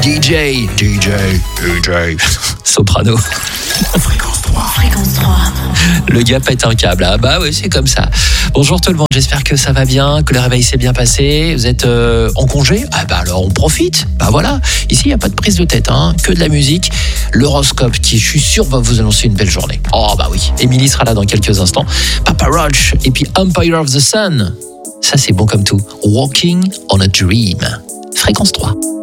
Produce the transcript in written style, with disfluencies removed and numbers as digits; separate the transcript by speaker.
Speaker 1: DJ. Soprano.
Speaker 2: Fréquence 3.
Speaker 1: Le gars pète un câble. Ah bah oui, c'est comme ça. Bonjour tout le monde, j'espère que ça va bien, que le réveil s'est bien passé. Vous êtes en congé? Ah bah alors on profite. Bah voilà, ici il n'y a pas de prise de tête, que de la musique. L'horoscope qui, je suis sûr, va vous annoncer une belle journée. Oh bah oui, Émilie sera là dans quelques instants. Papa Roach et puis Empire of the Sun. Ça c'est bon comme tout. Walking on a Dream. Fréquence 3.